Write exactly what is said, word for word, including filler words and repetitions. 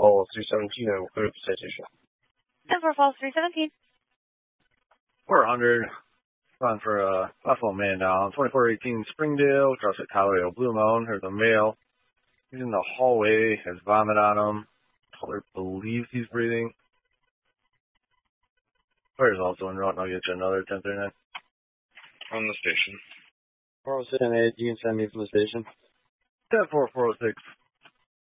Falls three seventeen and clear up the citation. ten four Falls three seventeen. four hundred. On for a uh, Buffalo man down. twenty-four eighteen Springdale, across at Colorado Blue Mountain. There's a male. He's in the hallway, has vomit on him. Caller believes he's breathing. Fire's also en route, and I'll get you another ten thirty-nine. On the station. four oh six and eight, you can send me from the station. ten four four oh six.